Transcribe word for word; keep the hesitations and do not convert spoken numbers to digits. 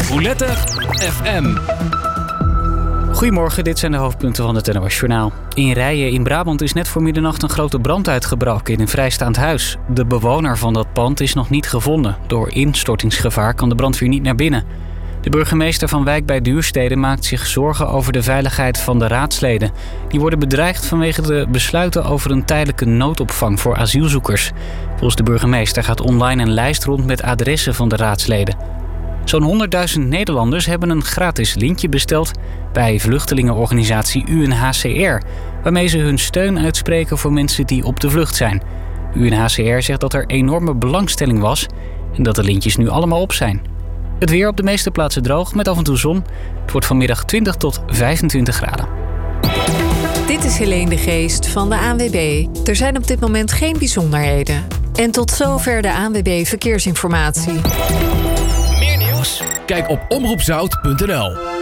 Roulette F M. Goedemorgen, dit zijn de hoofdpunten van het N O S Journaal. In Rijen in Brabant is net voor middernacht een grote brand uitgebroken in een vrijstaand huis. De bewoner van dat pand is nog niet gevonden. Door instortingsgevaar kan de brandweer niet naar binnen. De burgemeester van Wijk bij Duurstede maakt zich zorgen over de veiligheid van de raadsleden. Die worden bedreigd vanwege de besluiten over een tijdelijke noodopvang voor asielzoekers. Volgens de burgemeester gaat online een lijst rond met adressen van de raadsleden. Zo'n honderdduizend Nederlanders hebben een gratis lintje besteld bij vluchtelingenorganisatie U N H C R, waarmee ze hun steun uitspreken voor mensen die op de vlucht zijn. U N H C R zegt dat er enorme belangstelling was en dat de lintjes nu allemaal op zijn. Het weer op de meeste plaatsen droog met af en toe zon. Het wordt vanmiddag twintig tot vijfentwintig graden. Dit is Helene de Geest van de A N W B. Er zijn op dit moment geen bijzonderheden. En tot zover de A N W B Verkeersinformatie. Meer nieuws? Kijk op omroep zout punt n l.